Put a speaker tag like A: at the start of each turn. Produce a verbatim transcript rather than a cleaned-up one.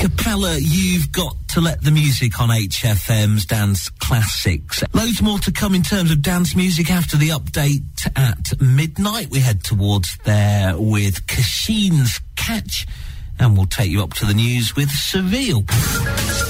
A: Capella, You've Got to Let the Music on H F M's Dance Classics. Loads more to come in terms of dance music after the update at midnight. We head towards there with Kashin's Catch, and we'll take you up to the news with Seville.